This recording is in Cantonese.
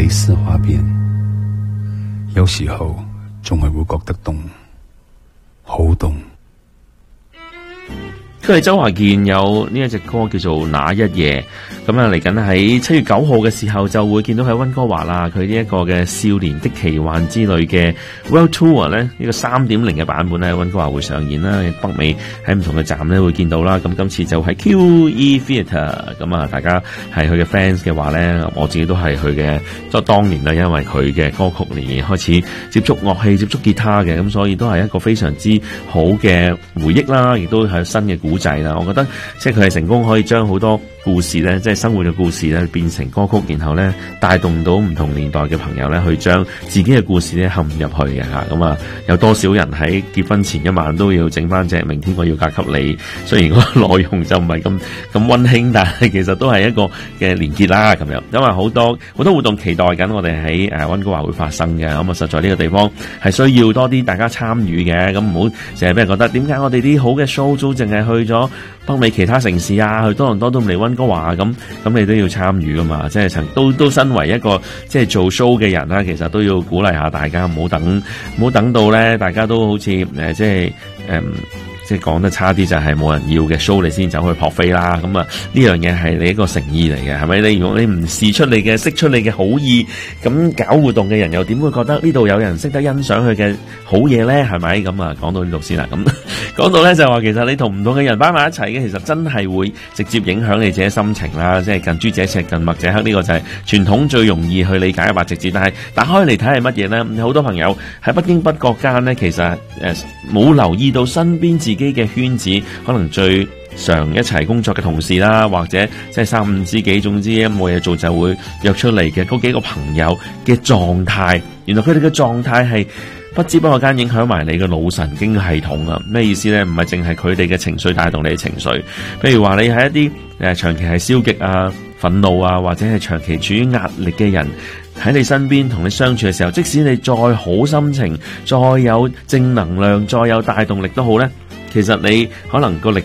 蕾絲畫邊，有時候仲係會覺得凍，好凍。 佢係周華健有呢一隻歌叫做《那一夜》，咁啊嚟緊喺7月9號嘅時候就會見到喺溫哥華啦。佢呢一個嘅少年的奇幻之旅嘅 World Tour 咧，呢個 3.0 嘅版本咧喺溫哥華會上演啦。北美喺唔同嘅站咧會見到啦。咁今次就係 QE Theatre， 咁啊大家係佢嘅 fans 嘅話咧，我自己都係佢嘅，即係當年啦，因為佢嘅歌曲而開始接觸樂器、接觸吉他嘅，咁所以都係一個非常之好嘅回憶啦，亦都係新嘅古仔啦。我覺得即係佢係成功可以將好多故事咧，即係生活嘅故事咧，變成歌曲，然後咧帶動到唔同年代嘅朋友咧，去將自己嘅故事咧嵌入去嘅吓。咁啊，有多少人喺結婚前一晚都要整翻隻明天我要嫁給你？雖然個內容就唔係咁溫馨，但係其實都係一個嘅連結啦。咁樣，因為好多活動期待緊，我哋喺溫哥華會發生嘅。咁啊，實在呢個地方係需要多啲大家參與嘅。咁唔好成日俾人覺得點解我哋啲好嘅 show 都淨係去咗北美其他城市啊，去多倫多都唔嚟溫哥華咁你都要參與噶嘛，即係都身為一個即係做 show 嘅人啦，其實都要鼓勵下大家，唔好等到咧，大家都好似即係講得差啲就係冇人要嘅 show 你先走去撲飛啦。咁啊呢樣嘢係你一個誠意嚟嘅，係咪？你如果你唔試出你嘅釋出你嘅好意，咁搞活動嘅人又點會覺得呢度有人識得欣賞佢嘅好嘢咧？係咪？咁啊講到呢度先啦。咁講到咧就話其實你同唔同嘅人擺埋一齊嘅，其實真係會直接影響你自己心情啦。即係近朱者赤，近墨者黑，呢個就係傳統最容易去理解嘅八直字。但係打開嚟睇係乜嘢咧？好多朋友喺不經不覺間咧，其實冇留意到身邊自己嘅圈子，可能最常一齊工作嘅同事啦，或者即係3、5知己，總之冇嘢做就會約出嚟嘅嗰幾個朋友嘅狀態，原來佢哋嘅狀態係不知不覺間影響埋你嘅腦神經系統啊！咩意思呢？唔係淨係佢哋嘅情緒帶動你嘅情緒，譬如話你係一啲長期係消極啊、憤怒啊，或者係長期處於壓力嘅人喺你身邊同你相處嘅時候，即使你再好心情、再有正能量、再有帶動力都好呢，其實你可能個力